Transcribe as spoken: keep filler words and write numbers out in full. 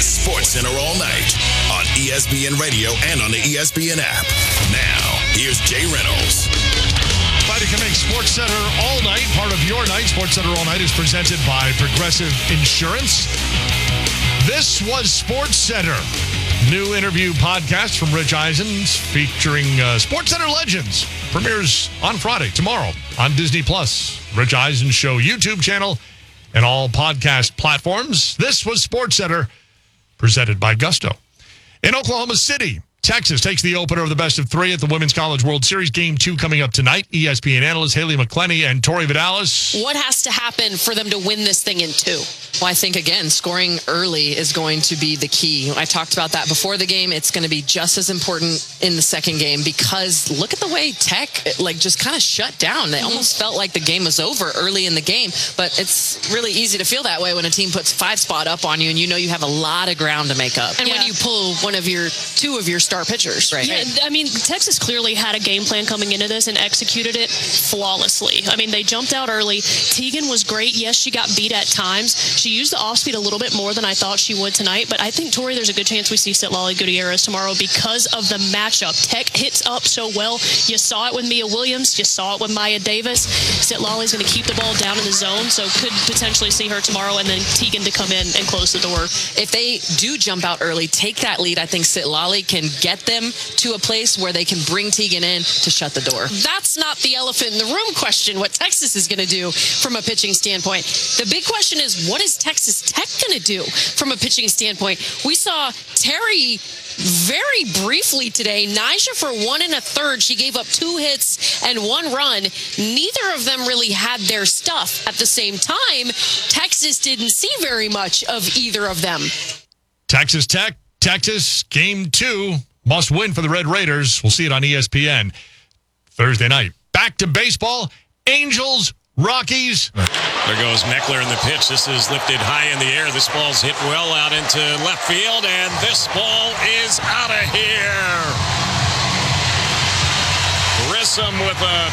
is SportsCenter All Night on E S P N Radio and on the E S P N app. Now, here's Jay Reynolds. Glad you can make SportsCenter All Night part of your night. SportsCenter All Night is presented by Progressive Insurance. This was SportsCenter. New interview podcast from Rich Eisen featuring uh, SportsCenter legends. Premieres on Friday, tomorrow, on Disney Plus, Rich Eisen Show YouTube channel, and all podcast platforms. This was SportsCenter, presented by Gusto. In Oklahoma City, Texas takes the opener of the best of three at the Women's College World Series. Game two coming up tonight. E S P N analyst Haley McClenny and Tori Vidalis. What has to happen for them to win this thing in two? Well, I think, again, scoring early is going to be the key. I talked about that before the game. It's going to be just as important in the second game because look at the way Tech, like, just kind of shut down. They mm-hmm. almost felt like the game was over early in the game, but it's really easy to feel that way when a team puts five spot up on you and you know you have a lot of ground to make up. And yeah. when you pull one of your, two of your star pitchers, right? Yeah, I mean, Texas clearly had a game plan coming into this and executed it flawlessly. I mean, they jumped out early. Tegan was great. Yes, she got beat at times. She used the off-speed a little bit more than I thought she would tonight, but I think, Tori, there's a good chance we see Citlali Gutierrez tomorrow because of the matchup. Tech hits up so well. You saw it with Mia Williams. You saw it with Maya Davis. Citlali's going to keep the ball down in the zone, so could potentially see her tomorrow, and then Tegan to come in and close the door. If they do jump out early, take that lead, I think Citlali can get them to a place where they can bring Tegan in to shut the door. That's not the elephant in the room question, what Texas is going to do from a pitching standpoint. The big question is, what is Texas Tech going to do from a pitching standpoint? We saw Terry very briefly today. Nyjah for one and a third. She gave up two hits and one run. Neither of them really had their stuff. At the same time, Texas didn't see very much of either of them. Texas Tech, Texas, game two. Must win for the Red Raiders. We'll see it on E S P N Thursday night. Back to baseball. Angels, Rockies. There goes Meckler in the pitch. This is lifted high in the air. This ball's hit well out into left field, and this ball is out of here. Grissom with a